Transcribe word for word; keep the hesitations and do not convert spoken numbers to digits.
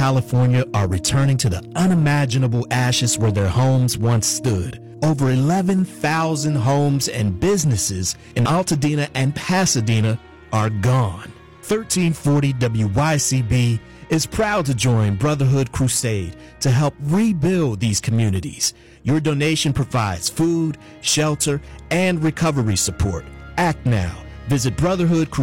California are returning to the unimaginable ashes where their homes once stood. Over eleven thousand homes and businesses in Altadena and Pasadena are gone. thirteen forty W Y C B is proud to join Brotherhood Crusade to help rebuild these communities. Your donation provides food, shelter, and recovery support. Act now. Visit Brotherhood